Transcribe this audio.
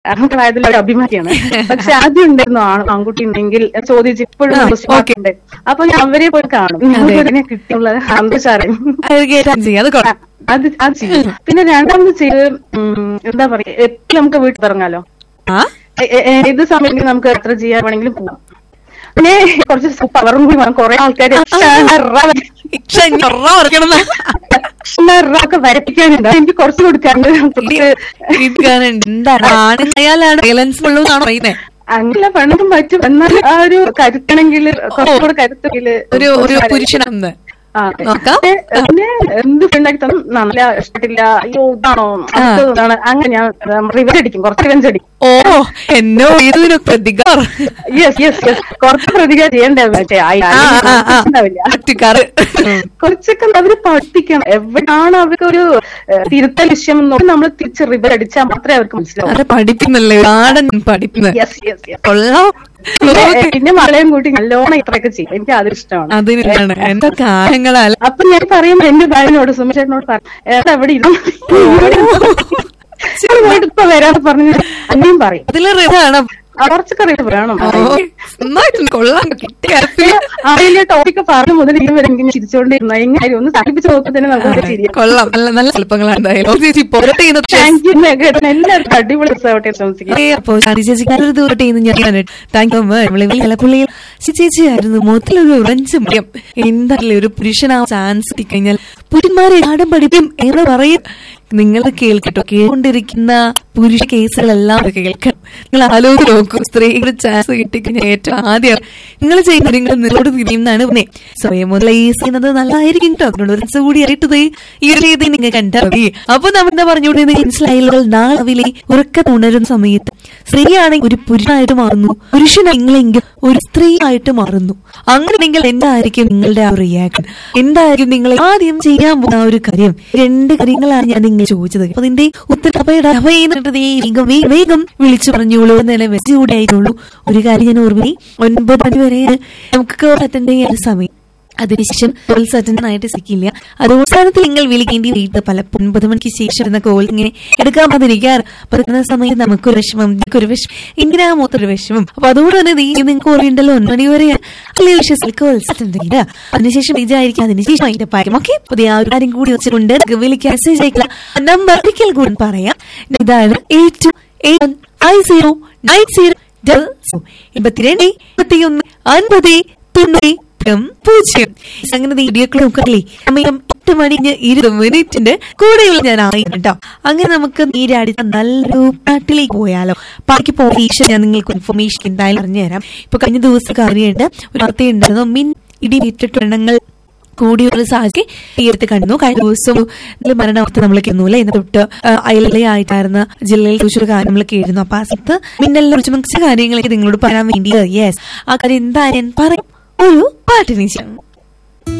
ആയതിൽ ഒരു അഭിമാനിയാണ്. പക്ഷെ ആദ്യം ഉണ്ടായിരുന്നു ആൺകുട്ടി ഉണ്ടെങ്കിൽ ചോദിച്ച് ഇപ്പോഴും ഉണ്ട്. അപ്പൊ ഞാൻ അവരെ പോയി കാണും, ഇതിനെ കിട്ടിയുള്ള സന്തോഷം അത് ചെയ്യും. പിന്നെ രണ്ടാമത് ചെയ്ത് എന്താ പറയാ, എപ്പോഴും നമുക്ക് വീട്ടിൽ ഇറങ്ങാലോ, ഏത് സമയത്ത് നമുക്ക് എത്ര ചെയ്യാൻ വേണമെങ്കിലും പോവാം. പിന്നെ കുറച്ച് പവറും കൂടി വേണം. കുറെ ആൾക്കാർ ഒക്കെ വരപ്പിക്കാനുണ്ട്, എനിക്ക് കുറച്ച് കൊടുക്കാനുണ്ട്. അങ്ങനെ പെണ്ണും പറ്റും, എന്നാൽ ആ ഒരു കരുത്തണെങ്കിൽ കുറച്ചുകൂടെ കരുത്തെങ്കില് ഒരു പുരുഷനാണ്. പിന്നെ എന്ത് പെണ്ണാക്കി തന്നെ നല്ല ഇഷ്ടപ്പെട്ടില്ല, അയ്യോ ഇതാണോ ഇതാണ്, അങ്ങനെ ഞാൻ റിവെഞ്ച് അടിക്കും, കുറച്ച് റിവെഞ്ച് അടിക്കും. എന്നോ ഏതൊരു പ്രതികാരം, കുറച്ച് പ്രതികാരം ചെയ്യണ്ടാവില്ല. കുറച്ചൊക്കെ അവര് പഠിപ്പിക്കണം, എവിടെയാണ് അവർക്ക് ഒരു തിരുത്തൽ വിഷയം നോക്കി നമ്മൾ തിരിച്ച് റിവെഞ്ച് അടിച്ചാൽ മാത്രമേ അവർക്ക് മനസ്സിലാവും. പഠിപ്പിക്കുന്നല്ലേ പിന്നെ മലയും കൂട്ടി നല്ലോണം ഇത്രയൊക്കെ ചെയ്യും, എനിക്ക് അത് ഇഷ്ടമാണ്. എന്റെ കാര്യങ്ങളാൽ അപ്പൊ ഞാൻ പറയുമ്പോ എന്റെ ഭാര്യനോട് സുമേഷേട്ടനോട് എവിടെ ഇപ്പൊ വരാന്ന് പറഞ്ഞു അന്നെയും പറയും. കുറച്ചൊക്കെ അറിയാൻ വേണം. അറിയില്ല ടോപ്പിക്ക് പറഞ്ഞു മുതൽ ഇനി വരെ ഇങ്ങനെ ചിരിച്ചോണ്ടിരുന്ന എങ്ങനെ ഒന്ന് തട്ടിപ്പിച്ച് നോക്കി തന്നെ നമുക്ക് ചിരിയാം. നല്ല എളുപ്പങ്ങളാണ്. എല്ലാവർക്കും അടിപൊളി ദിവസമാവട്ടെ ചേച്ചിയായിരുന്നു മുഖത്തിലൊരു ഉറഞ്ച് മയം. എന്തായാലും ഒരു പുരുഷനാ ചാൻസ് കിട്ടിക്കഴിഞ്ഞാൽ പുരുഷന്മാരെ ആടം പഠിപ്പും എന്ന് പറയും. നിങ്ങൾ കേൾക്കട്ടോ, കേൾക്കൊണ്ടിരിക്കുന്ന പുരുഷ കേസുകളെല്ലാം കേൾക്കണം. നിങ്ങൾ ആലോചിച്ച് നോക്കൂ, സ്ത്രീകളുടെ ചാൻസ് കിട്ടിക്കഴിഞ്ഞാൽ ഏറ്റവും ആദ്യം നിങ്ങൾ ചെയ്യുന്നത് നിങ്ങൾ നിങ്ങളോട് തിരിയുന്നതാണ്. പിന്നെ സ്വയം മുതലൈസ് ചെയ്യുന്നത് നല്ലതായിരിക്കും കേട്ടോ. അതിനുള്ള ഒരു കൂടി ആയിട്ടത് ഈ ഒരു രീതി നിങ്ങൾ കണ്ടാൽ മതി. അപ്പൊ നമ്മളെന്താ പറഞ്ഞുകൊണ്ടിരുന്ന ഇൻസ്ലൈലുകൾ നാളെ ഉറക്കം ഉണരുന്ന സമയത്ത് സ്ത്രീയാണെങ്കിൽ ഒരു പുരുഷനായിട്ട് മാറുന്നു, പുരുഷനെങ്കിലെങ്കിൽ ഒരു സ്ത്രീയായിട്ട് മാറുന്നു. അങ്ങനെയെങ്കിൽ എന്തായിരിക്കും നിങ്ങളുടെ ആ റിയാക്ഷൻ, എന്തായിരിക്കും നിങ്ങൾ ആദ്യം ചെയ്യാൻ പോകുന്ന ഒരു കാര്യം? 2 കാര്യങ്ങളാണ് ഞാൻ നിങ്ങൾ ചോദിച്ചത്. അപ്പൊ അതിന്റെ ഉത്തരം വേഗം വിളിച്ചു പറഞ്ഞോളൂ, എന്നല്ല വെച്ച് കൂടെ ആയിട്ടുള്ളൂ. ഒരു കാര്യം ഞാൻ ഓർമ്മ, 9 മണി വരെ നമുക്ക് അറ്റൻഡ് ചെയ്യാൻ സമയം. അതിനുശേഷം കോൾസ് അറ്റൻഡ് ആയിട്ട് സിക്കില്ല. അത് അവസാനത്തിൽ നിങ്ങൾ വിളിക്കേണ്ടി വീട്ട് പലപ്പോഴും 9 മണിക്ക് ശേഷം എന്ന കോൾ ഇങ്ങനെ എടുക്കാൻ പതിരിക്കാറ്. പറയുന്ന സമയത്ത് നമുക്കൊരു വിഷമം, എനിക്കൊരു വിഷമം, എന്തിനാ മൊത്തൊരു വിഷമം. അപ്പൊ അതുകൊണ്ട് തന്നെ നിങ്ങൾക്ക് ഓർമ്മയുണ്ടല്ലോ 9 മണി വരെ കോൾസ് അറ്റൻഡ് ചെയ്യില്ല. അതിനുശേഷം വിചാരിക്കും അതിനുശേഷം അതിന്റെ പാര്യം. ഓക്കെ, പുതിയ ആ ഒരു കാര്യം കൂടി വെച്ചുകൊണ്ട് വിളിക്കാൻ മെസ്സേജ് അയക്കില്ല. നമ്പർ ഒരിക്കൽ കൂടി പറയാം, ഇതാണ് 82815090. അങ്ങനെ വീഡിയോക്കൾ നോക്കല്ലേ, സമയം 8 മണി 20 കൂടെയുള്ള ഞാൻ അറിയാം കേട്ടോ. അങ്ങനെ നമുക്ക് നീരാടി നല്ലൊരു പാട്ടിലേക്ക് പോയാലോ. പാട്ടിക്ക് പോയി ഞാൻ നിങ്ങൾക്ക് ഇൻഫർമേഷൻ എന്തായാലും അറിഞ്ഞുതരാം. ഇപ്പൊ കഴിഞ്ഞ ദിവസം അറിയേണ്ട ഒരു വാർത്തയുണ്ടായിരുന്നു, ഇടി വീട്ടിട്ടെണ്ണങ്ങൾ കൂടിയൊരു സാഹചര്യം തീർത്ത് കണ്ടു. കഴിഞ്ഞ ദിവസം മരണവാർത്ത നമ്മൾ കേൾക്കുന്നില്ല, ഇന്ന് തൊട്ട് അയലയായിട്ടായിരുന്ന ജില്ലയിൽ കുറിച്ചൊരു കാര്യം നമ്മൾ കേൾക്കുന്നു. അപ്പൊ ആ സമയത്ത് മിന്നലിനെ കുറിച്ച് മിക്ക കാര്യങ്ങളൊക്കെ നിങ്ങളോട് പറയാൻ വേണ്ടി യെസ് ആ കാര്യം എന്തായാലും പറയും ഒരു പാട്ടിന് ശേഷം.